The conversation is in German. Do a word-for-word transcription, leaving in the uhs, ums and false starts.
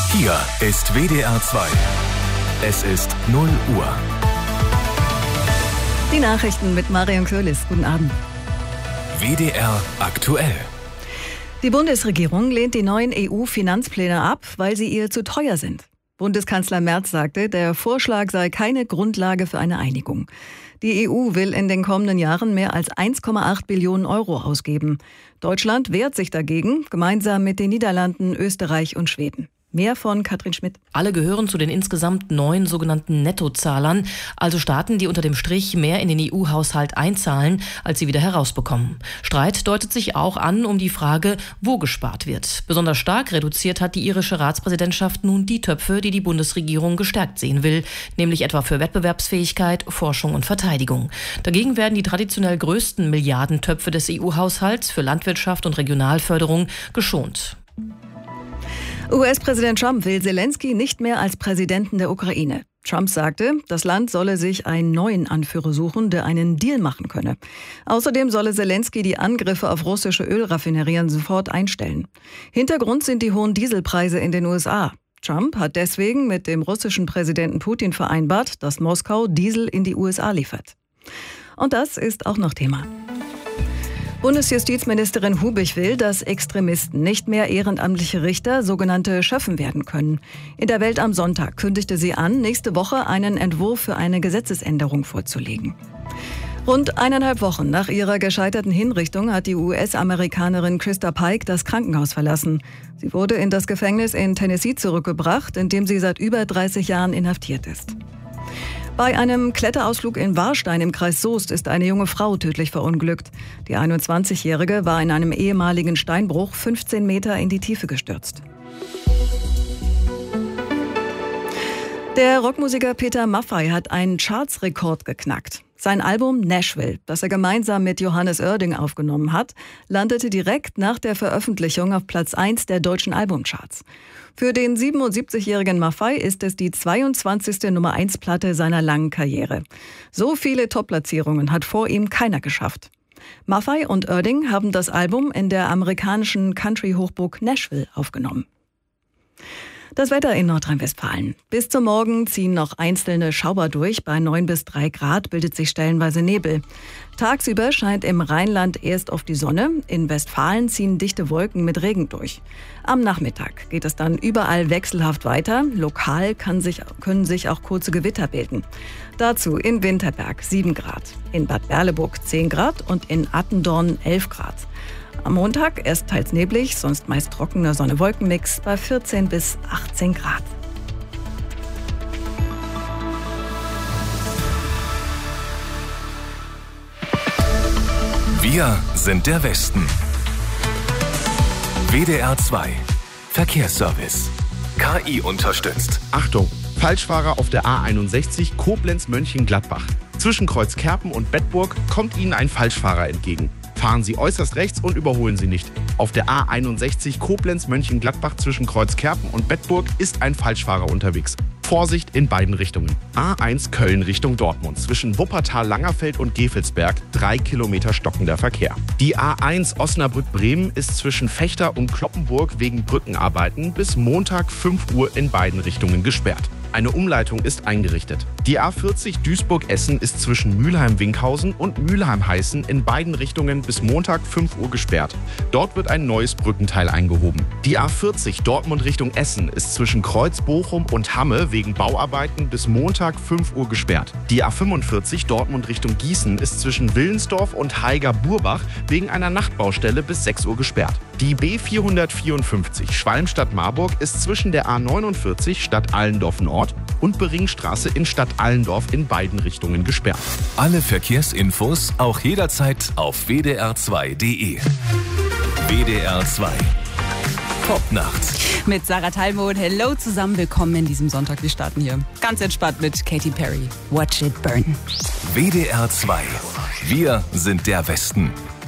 Hier ist W D R zwei. Es ist null Uhr. Die Nachrichten mit Marion Köhlis. Guten Abend. W D R aktuell. Die Bundesregierung lehnt die neuen E U-Finanzpläne ab, weil sie ihr zu teuer sind. Bundeskanzler Merz sagte, der Vorschlag sei keine Grundlage für eine Einigung. Die E U will in den kommenden Jahren mehr als eins Komma acht Billionen Euro ausgeben. Deutschland wehrt sich dagegen, gemeinsam mit den Niederlanden, Österreich und Schweden. Mehr von Katrin Schmidt. Alle gehören zu den insgesamt neun sogenannten Nettozahlern, also Staaten, die unter dem Strich mehr in den E U-Haushalt einzahlen, als sie wieder herausbekommen. Streit deutet sich auch an um die Frage, wo gespart wird. Besonders stark reduziert hat die irische Ratspräsidentschaft nun die Töpfe, die die Bundesregierung gestärkt sehen will, nämlich etwa für Wettbewerbsfähigkeit, Forschung und Verteidigung. Dagegen werden die traditionell größten Milliardentöpfe des E U-Haushalts für Landwirtschaft und Regionalförderung geschont. U S-Präsident Trump will Zelensky nicht mehr als Präsidenten der Ukraine. Trump sagte, das Land solle sich einen neuen Anführer suchen, der einen Deal machen könne. Außerdem solle Zelensky die Angriffe auf russische Ölraffinerien sofort einstellen. Hintergrund sind die hohen Dieselpreise in den U S A. Trump hat deswegen mit dem russischen Präsidenten Putin vereinbart, dass Moskau Diesel in die U S A liefert. Und das ist auch noch Thema. Bundesjustizministerin Hubich will, dass Extremisten nicht mehr ehrenamtliche Richter, sogenannte Schöffen, werden können. In der Welt am Sonntag kündigte sie an, nächste Woche einen Entwurf für eine Gesetzesänderung vorzulegen. Rund eineinhalb Wochen nach ihrer gescheiterten Hinrichtung hat die U S-Amerikanerin Krista Pike das Krankenhaus verlassen. Sie wurde in das Gefängnis in Tennessee zurückgebracht, in dem sie seit über dreißig Jahren inhaftiert ist. Bei einem Kletterausflug in Warstein im Kreis Soest ist eine junge Frau tödlich verunglückt. Die einundzwanzigjährige war in einem ehemaligen Steinbruch fünfzehn Meter in die Tiefe gestürzt. Der Rockmusiker Peter Maffay hat einen Chartsrekord geknackt. Sein Album Nashville, das er gemeinsam mit Johannes Oerding aufgenommen hat, landete direkt nach der Veröffentlichung auf Platz eins der deutschen Albumcharts. Für den siebenundsiebzigjährigen Maffay ist es die zweiundzwanzigste Nummer eins Platte seiner langen Karriere. So viele Top-Platzierungen hat vor ihm keiner geschafft. Maffay und Oerding haben das Album in der amerikanischen Country-Hochburg Nashville aufgenommen. Das Wetter in Nordrhein-Westfalen. Bis zum Morgen ziehen noch einzelne Schauer durch. Bei neun bis drei Grad bildet sich stellenweise Nebel. Tagsüber scheint im Rheinland erst oft die Sonne. In Westfalen ziehen dichte Wolken mit Regen durch. Am Nachmittag geht es dann überall wechselhaft weiter. Lokal kann sich, können sich auch kurze Gewitter bilden. Dazu in Winterberg sieben Grad, in Bad Berleburg zehn Grad und in Attendorn elf Grad. Am Montag erst teils neblig, sonst meist trockener Sonne-Wolken-Mix bei vierzehn bis achtzehn Grad. Wir sind der Westen. W D R zwei. Verkehrsservice. K I unterstützt. Achtung! Falschfahrer auf der A einundsechzig Koblenz-Mönchengladbach. Zwischen Kreuzkerpen und Bedburg kommt Ihnen ein Falschfahrer entgegen. Fahren Sie äußerst rechts und überholen Sie nicht. Auf der A einundsechzig Koblenz-Mönchengladbach zwischen Kreuzkerpen und Bedburg ist ein Falschfahrer unterwegs. Vorsicht in beiden Richtungen. A eins Köln Richtung Dortmund. Zwischen Wuppertal-Langerfeld und Gevelsberg drei Kilometer stockender Verkehr. Die A eins Osnabrück-Bremen ist zwischen Fechter und Kloppenburg wegen Brückenarbeiten bis Montag fünf Uhr in beiden Richtungen gesperrt. Eine Umleitung ist eingerichtet. Die A vierzig Duisburg-Essen ist zwischen Mülheim-Winkhausen und Mülheim-Heißen in beiden Richtungen bis Montag fünf Uhr gesperrt. Dort wird ein neues Brückenteil eingehoben. Die A vierzig Dortmund Richtung Essen ist zwischen Kreuz, Bochum und Hamme wegen Bauarbeiten bis Montag fünf Uhr gesperrt. Die A fünfundvierzig Dortmund Richtung Gießen ist zwischen Willensdorf und Haiger-Burbach wegen einer Nachtbaustelle bis sechs Uhr gesperrt. Die B vierhundertvierundfünfzig Schwalm-Stadt-Marburg ist zwischen der A neunundvierzig Stadt Allendorf-Nord und Beringstraße in Stadt Allendorf in beiden Richtungen gesperrt. Alle Verkehrsinfos auch jederzeit auf w d r zwei punkt d e. W D R zwei. Popnacht. Mit Sarah Talmud. Hello zusammen, willkommen in diesem Sonntag. Wir starten hier ganz entspannt mit Katy Perry. Watch it burn. W D R zwei. Wir sind der Westen.